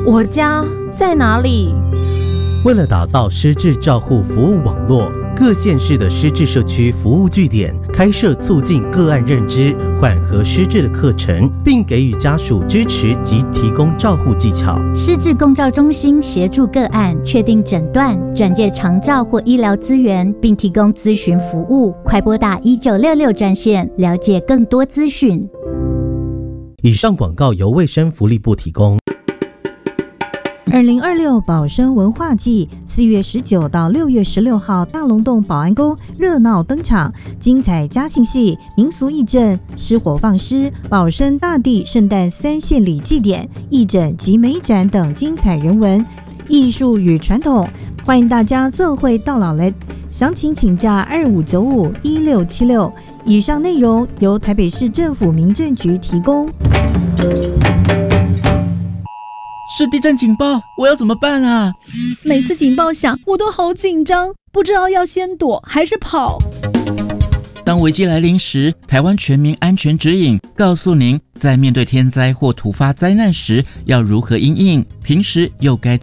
我家在哪里？ 为了打造失智照护服务网络，各县市的失智社区服务据点开设促进个案认知、缓和失智的课程，并给予家属支持及提供照护技巧。 失智共照中心协助个案确定诊断、转介长照或医疗资源，并提供咨询服务。快拨打1966专线，了解更多资讯。 以上广告由卫生福利部提供。 2026保生文化季4月19到6月16号大龙洞保安宫热闹登场，精彩嘉兴戏、民俗义阵、失火放狮、保生大帝圣诞3献礼祭典、义诊及美展等精彩人文、艺术与传统，欢迎大家做会到老嘞！详情请假25951676。以上内容由台北市政府民政局提供。 是地震警报，我要怎么办啊？ 每次警报响，我都好紧张，不知道要先躲还是跑。 当危机来临时，台湾全民安全指引告诉您，在面对天灾或突发灾难时要如何因应，平时又该